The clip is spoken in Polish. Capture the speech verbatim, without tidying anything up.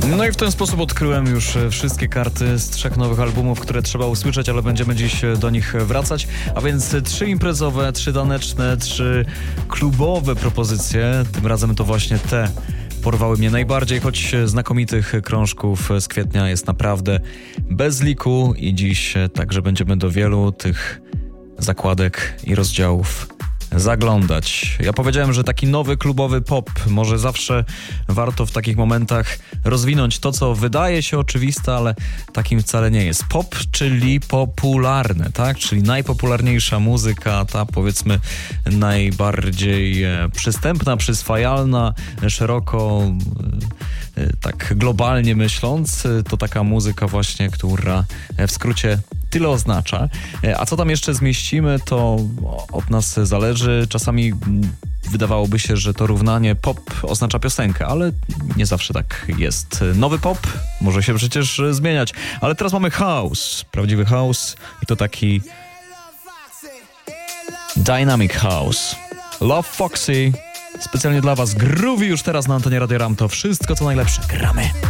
No i w ten sposób odkryłem już wszystkie karty z trzech nowych albumów, które trzeba usłyszeć, ale będziemy dziś do nich wracać. A więc trzy imprezowe, trzy taneczne, trzy klubowe propozycje. Tym razem to właśnie te porwały mnie najbardziej, choć znakomitych krążków z kwietnia jest naprawdę bez liku i dziś także będziemy do wielu tych zakładek i rozdziałów zaglądać. Ja powiedziałem, że taki nowy klubowy pop, może zawsze warto w takich momentach rozwinąć to, co wydaje się oczywiste, ale takim wcale nie jest. Pop, czyli popularne, tak? Czyli najpopularniejsza muzyka, ta powiedzmy najbardziej przystępna, przyswajalna, szeroko, tak globalnie myśląc, to taka muzyka właśnie, która w skrócie tyle oznacza. A co tam jeszcze zmieścimy, to od nas zależy. Czasami wydawałoby się, że to równanie pop oznacza piosenkę, ale nie zawsze tak jest. Nowy pop może się przecież zmieniać, ale teraz mamy house, prawdziwy house i to taki dynamic house. Love Foxy, specjalnie dla was. Groovy już teraz na antenie Radio Ram. To wszystko, co najlepsze. Gramy.